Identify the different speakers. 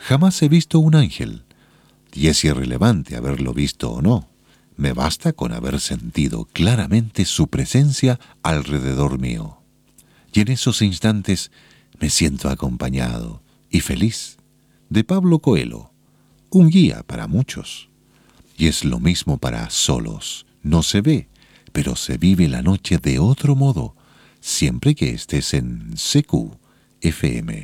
Speaker 1: Jamás he visto un ángel, y es irrelevante haberlo visto o no. Me basta con haber sentido claramente su presencia alrededor mío. Y en esos instantes me siento acompañado y feliz. De Pablo Coelho, un guía para muchos. Y es lo mismo para Solos. No se ve, pero se vive la noche de otro modo, siempre que estés en CQ FM.